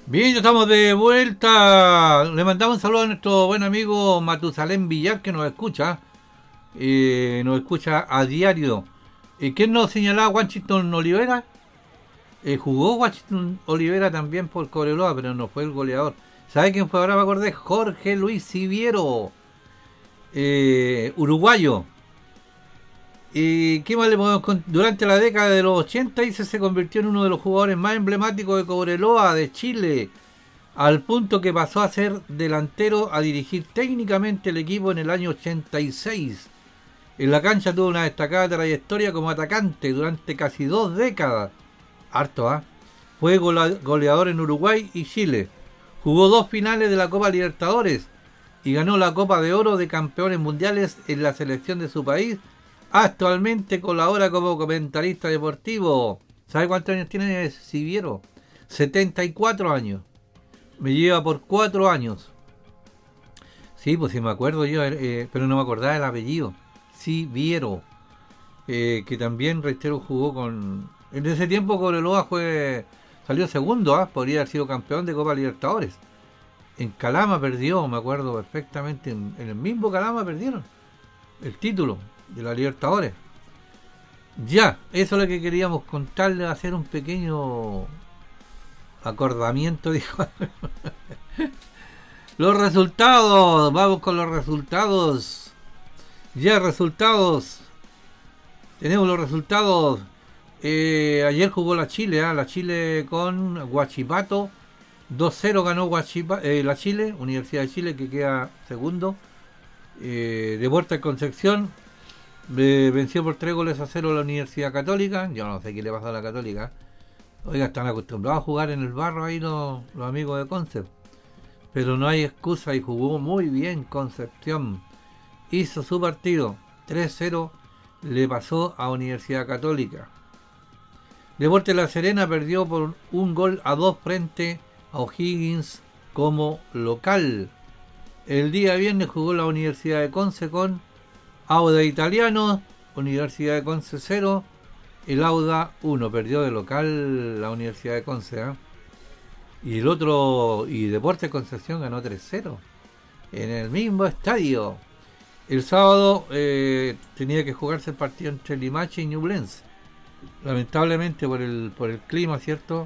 Bien, ya estamos de vuelta. Le mandamos un saludo a nuestro buen amigo Matusalén Villar que nos escucha a diario. ¿Quién nos señalaba? Washington Olivera. Jugó Washington Olivera también por Cobreloa, pero no fue el goleador. ¿Sabe quién fue? Ahora me acordé. Jorge Luis Siviero, uruguayo. ¿Qué más le podemos Durante la década de los 80 se convirtió en uno de los jugadores más emblemáticos de Cobreloa, de Chile, al punto que pasó a ser delantero a dirigir técnicamente el equipo en el año 86. En la cancha tuvo una destacada trayectoria como atacante durante casi 2 décadas. Harto, ¿ah? Fue goleador en Uruguay y Chile. Jugó 2 finales de la Copa Libertadores y ganó la Copa de Oro de Campeones Mundiales en la selección de su país. Actualmente colabora como comentarista deportivo. ¿Sabe cuántos años tiene Siviero? 74 años. Me lleva por 4 años. Sí, pues sí me acuerdo yo, pero no me acordaba del apellido. Siviero. Que también, reitero, jugó con... En ese tiempo Cobreloa salió segundo, podría haber sido campeón de Copa Libertadores. En Calama perdió, me acuerdo perfectamente. En el mismo Calama perdieron el título de la Libertadores. Ya, eso es lo que queríamos contarle, hacer un pequeño acordamiento, dijo. Los resultados, vamos con los resultados. Ya, resultados. Tenemos los resultados. Ayer jugó la Chile con Huachipato. 2-0 ganó la Chile, Universidad de Chile, que queda segundo. Deportes Concepción venció por 3-0 a la Universidad Católica. Yo no sé qué le pasa a la Católica. Oiga, están acostumbrados a jugar en el barro ahí los amigos de Concept. Pero no hay excusa y jugó muy bien Concepción. Hizo su partido. 3-0 le pasó a Universidad Católica. Deportes La Serena perdió por 1-2 frente a O'Higgins como local. El día viernes jugó la Universidad de Conce con Auda Italiano, Universidad de Conce 0, el Auda 1, perdió de local la Universidad de Conce. Y el otro, y Deportes Concepción ganó 3-0 en el mismo estadio. El sábado tenía que jugarse el partido entre Limache y Ñublense. Lamentablemente por el clima, ¿cierto?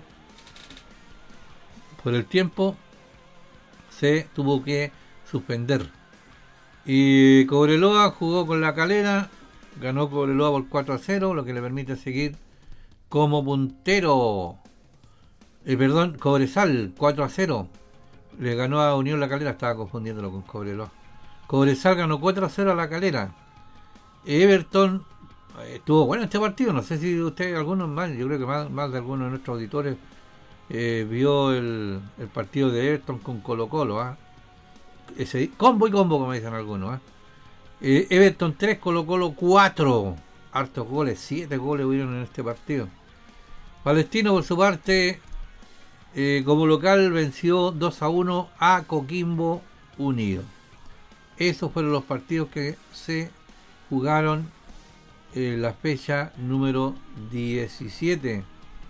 Por el tiempo se tuvo que suspender. Y Cobreloa jugó con La Calera, ganó Cobreloa por 4-0, lo que le permite seguir como puntero. Cobresal 4-0 le ganó a Unión La Calera, estaba confundiéndolo con Cobreloa. Cobresal ganó 4-0 a La Calera. Everton estuvo bueno este partido, no sé si ustedes, algunos más, yo creo que más de algunos de nuestros auditores vio el partido de Everton con Colo Colo, ese combo y combo, como dicen algunos. Everton 3, Colo Colo 4, hartos goles, 7 goles hubieron en este partido. Palestino por su parte, como local venció 2-1 a Coquimbo Unido. Esos fueron los partidos que se jugaron la fecha número 17.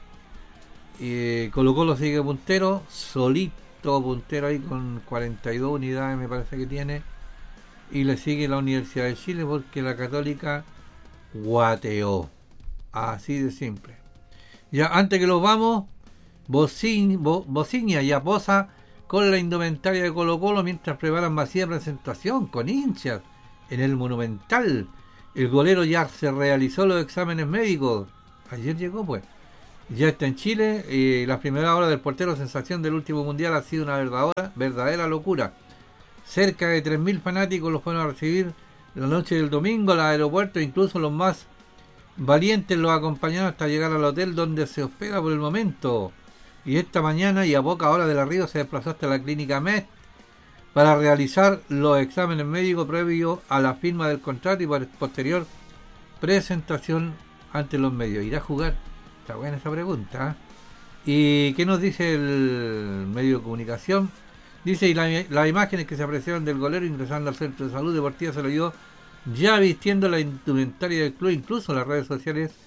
Colo Colo sigue puntero, solito puntero ahí con 42 unidades me parece que tiene, y le sigue la Universidad de Chile porque la Católica guateó, así de simple. Ya antes que los vamos, Bociña ya posa con la indumentaria de Colo Colo mientras preparan masiva presentación con hinchas en el Monumental. El golero ya se realizó los exámenes médicos, ayer llegó pues. Ya está en Chile. Las primeras horas del portero sensación del último mundial ha sido una verdadera locura. Cerca de 3.000 fanáticos los fueron a recibir la noche del domingo al aeropuerto. Incluso los más valientes los acompañaron hasta llegar al hotel donde se hospeda por el momento. Y esta mañana y a pocas horas del arribo se desplazó hasta la clínica Met para realizar los exámenes médicos previos a la firma del contrato y posterior presentación ante los medios. ¿Irá a jugar? Está buena esa pregunta. ¿Y qué nos dice el medio de comunicación? Dice, y las imágenes que se apreciaron del golero ingresando al centro de salud deportiva se lo dio ya vistiendo la indumentaria del club. Incluso las redes sociales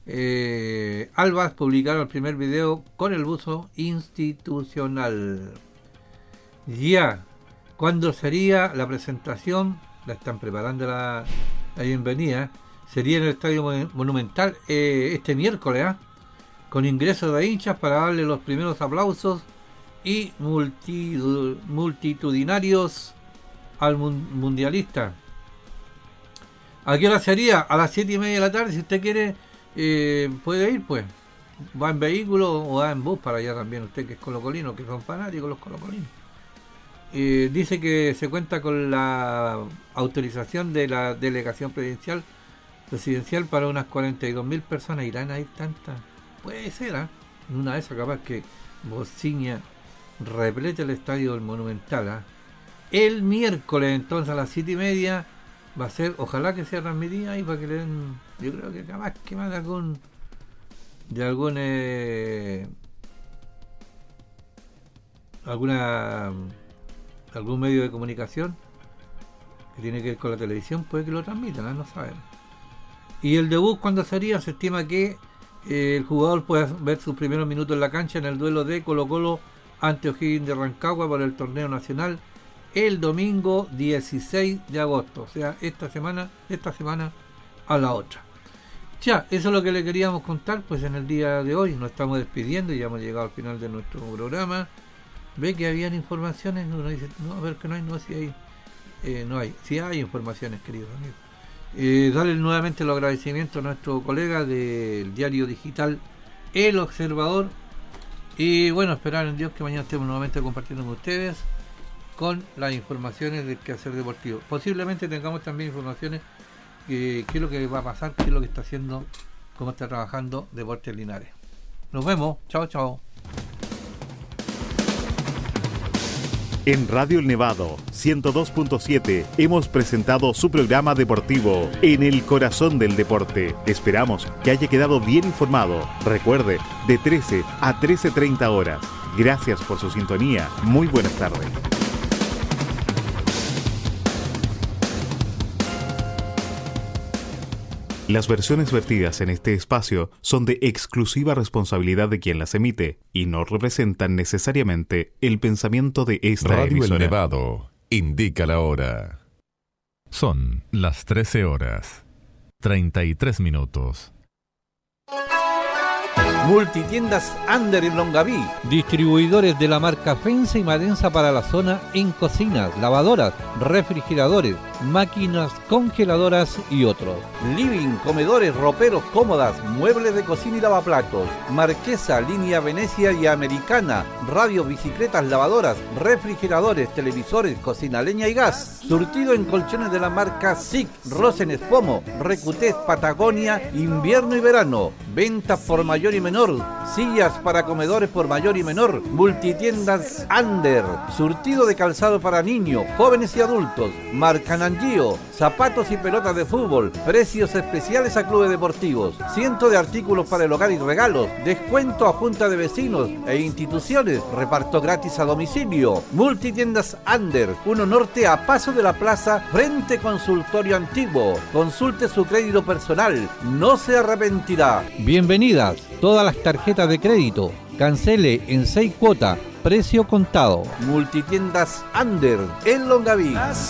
Albas publicaron el primer video con el buzo institucional. Ya, ¿cuándo sería la presentación? La están preparando la bienvenida. Sería en el Estadio Monumental este miércoles, con ingresos de hinchas para darle los primeros aplausos y multitudinarios al mundialista. ¿A qué hora sería? A las 7:30 de la tarde. Si usted quiere, puede ir, pues. Va en vehículo o va en bus para allá también. Usted que es colocolino, que son fanáticos los colocolinos. Dice que se cuenta con la autorización de la delegación presidencial para unas 42.000 personas. ¿Irán a ir tantas? Puede ser, en una de esas capaz que Bociña replete el estadio del Monumental. El miércoles entonces a las 7:30 va a ser, ojalá que sea transmitida ahí para que le den, yo creo que capaz que más de algún medio de comunicación que tiene que ver con la televisión, puede que lo transmitan, no sabemos. Y el debut, ¿cuándo sería? Se estima que el jugador puede ver sus primeros minutos en la cancha en el duelo de Colo-Colo ante O'Higgins de Rancagua por el torneo nacional el domingo 16 de agosto, o sea, esta semana a la otra. Ya, eso es lo que le queríamos contar, pues en el día de hoy nos estamos despidiendo y ya hemos llegado al final de nuestro programa. Ve que habían informaciones, uno dice, no, a ver que no hay, no hay, sí hay informaciones, queridos amigos. Darle nuevamente los agradecimientos a nuestro colega del diario digital El Observador, y bueno, esperar en Dios que mañana estemos nuevamente compartiendo con ustedes con las informaciones del quehacer deportivo. Posiblemente tengamos también informaciones qué es lo que va a pasar, qué es lo que está haciendo, cómo está trabajando Deportes Linares. Nos vemos, chao. En Radio El Nevado 102.7 hemos presentado su programa deportivo En el Corazón del Deporte. Esperamos que haya quedado bien informado. Recuerde, de 13 a 13:30 horas. Gracias por su sintonía. Muy buenas tardes. Las versiones vertidas en este espacio son de exclusiva responsabilidad de quien las emite y no representan necesariamente el pensamiento de esta emisora. Radio El Nevado indica la hora. Son las 13:33. Multitiendas Under en Longaví, distribuidores de la marca Fensa y Madensa para la zona en cocinas, lavadoras, refrigeradores, máquinas congeladoras y otros. Living, comedores, roperos, cómodas, muebles de cocina y lavaplatos. Marquesa, línea Venecia y Americana, radios, bicicletas, lavadoras, refrigeradores, televisores, cocina leña y gas. Surtido en colchones de la marca SIC, Rosen Espomo, Recutés, Patagonia, invierno y verano. Ventas por mayor y menor, sillas para comedores por mayor y menor. Multitiendas Under, surtido de calzado para niños, jóvenes y adultos. Marca Nangio, zapatos y pelotas de fútbol, precios especiales a clubes deportivos, cientos de artículos para el hogar y regalos, descuento a junta de vecinos e instituciones, reparto gratis a domicilio. Multitiendas Under, 1 Norte a paso de la plaza, frente consultorio antiguo. Consulte su crédito personal, no se arrepentirá. Bienvenidas todas las tarjetas de crédito, cancele en 6 cuotas, precio contado. Multitiendas Under en Longaví.